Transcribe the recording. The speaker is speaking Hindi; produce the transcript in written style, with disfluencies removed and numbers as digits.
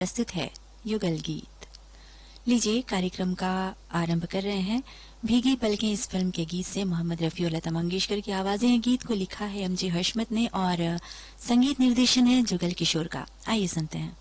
प्रस्तुत है युगल गीत। लीजिए कार्यक्रम का आरंभ कर रहे हैं। भीगी पलकें इस फिल्म के गीत से मोहम्मद रफी और लता मंगेशकर की आवाजें हैं। गीत को लिखा है एमजे हर्षमत ने और संगीत निर्देशन है जुगल किशोर का। आइए सुनते हैं।